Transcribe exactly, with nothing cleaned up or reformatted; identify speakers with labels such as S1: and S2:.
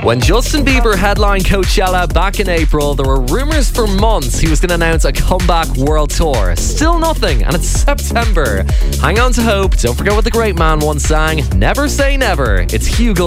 S1: When Justin Bieber headlined Coachella back in April, there were rumours for months he was going to announce a comeback world tour. Still nothing, and it's September. Hang on to hope. Don't forget what the great man once sang. Never say never. It's Hugo